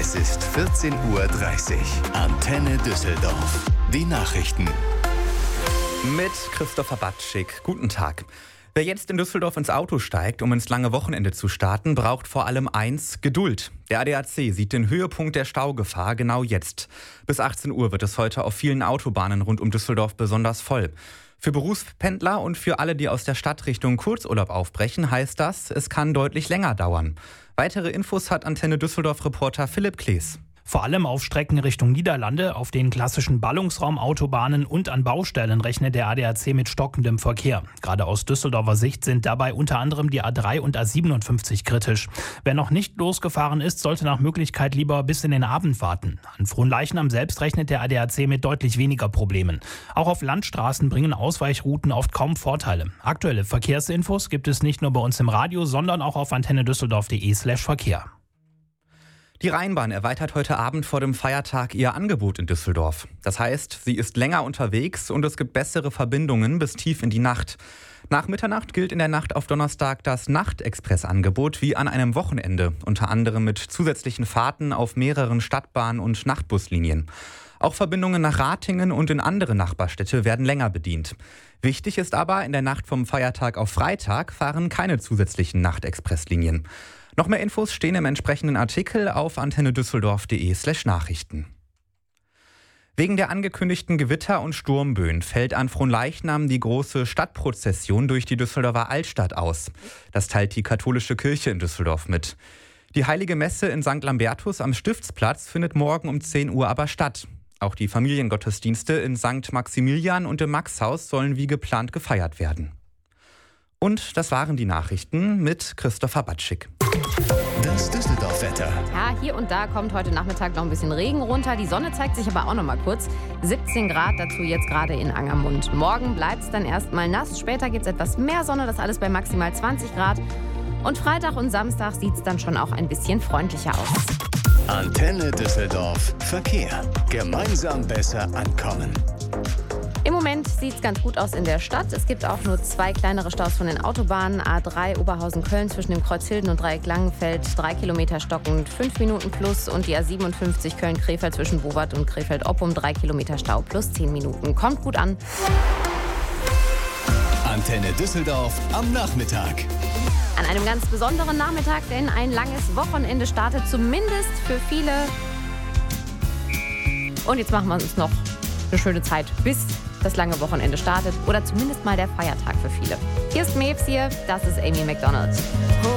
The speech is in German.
Es ist 14:30 Uhr. Antenne Düsseldorf. Die Nachrichten. Mit Christopher Batschik. Guten Tag. Wer jetzt in Düsseldorf ins Auto steigt, um ins lange Wochenende zu starten, braucht vor allem eins: Geduld. Der ADAC sieht den Höhepunkt der Staugefahr genau jetzt. Bis 18 Uhr wird es heute auf vielen Autobahnen rund um Düsseldorf besonders voll. Für Berufspendler und für alle, die aus der Stadt Richtung Kurzurlaub aufbrechen, heißt das, es kann deutlich länger dauern. Weitere Infos hat Antenne Düsseldorf-Reporter Philipp Klees. Vor allem auf Strecken Richtung Niederlande, auf den klassischen Ballungsraumautobahnen und an Baustellen rechnet der ADAC mit stockendem Verkehr. Gerade aus Düsseldorfer Sicht sind dabei unter anderem die A3 und A57 kritisch. Wer noch nicht losgefahren ist, sollte nach Möglichkeit lieber bis in den Abend warten. An Frohnleichnam selbst rechnet der ADAC mit deutlich weniger Problemen. Auch auf Landstraßen bringen Ausweichrouten oft kaum Vorteile. Aktuelle Verkehrsinfos gibt es nicht nur bei uns im Radio, sondern auch auf antennedüsseldorf.de/Verkehr. Die Rheinbahn erweitert heute Abend vor dem Feiertag ihr Angebot in Düsseldorf. Das heißt, sie ist länger unterwegs und es gibt bessere Verbindungen bis tief in die Nacht. Nach Mitternacht gilt in der Nacht auf Donnerstag das Nachtexpress-Angebot wie an einem Wochenende, unter anderem mit zusätzlichen Fahrten auf mehreren Stadtbahn- und Nachtbuslinien. Auch Verbindungen nach Ratingen und in andere Nachbarstädte werden länger bedient. Wichtig ist aber, in der Nacht vom Feiertag auf Freitag fahren keine zusätzlichen Nachtexpresslinien. Noch mehr Infos stehen im entsprechenden Artikel auf antennedüsseldorf.de/Nachrichten. Wegen der angekündigten Gewitter und Sturmböen fällt an Frohnleichnam die große Stadtprozession durch die Düsseldorfer Altstadt aus. Das teilt die katholische Kirche in Düsseldorf mit. Die Heilige Messe in St. Lambertus am Stiftsplatz findet morgen um 10 Uhr aber statt. Auch die Familiengottesdienste in St. Maximilian und im Maxhaus sollen wie geplant gefeiert werden. Und das waren die Nachrichten mit Christopher Batschik. Das Düsseldorf-Wetter. Ja, hier und da kommt heute Nachmittag noch ein bisschen Regen runter. Die Sonne zeigt sich aber auch noch mal kurz. 17 Grad dazu jetzt gerade in Angermund. Morgen bleibt es dann erstmal nass. Später gibt es etwas mehr Sonne, das alles bei maximal 20 Grad. Und Freitag und Samstag sieht es dann schon auch ein bisschen freundlicher aus. Antenne Düsseldorf. Verkehr. Gemeinsam besser ankommen. Im Moment sieht es ganz gut aus in der Stadt. Es gibt auch nur 2 kleinere Staus von den Autobahnen. A3 Oberhausen-Köln zwischen dem Kreuz Hilden und Dreieck Langenfeld, 3 Kilometer stockend, 5 Minuten plus. Und die A57 Köln-Krefeld zwischen Bowat und Krefeld-Oppum, 3 Kilometer Stau plus 10 Minuten. Kommt gut an. Antenne Düsseldorf am Nachmittag. An einem ganz besonderen Nachmittag, denn ein langes Wochenende startet zumindest für viele. Und jetzt machen wir uns noch eine schöne Zeit, bis das lange Wochenende startet oder zumindest mal der Feiertag für viele. Hier ist Maves hier, das ist Amy Macdonald.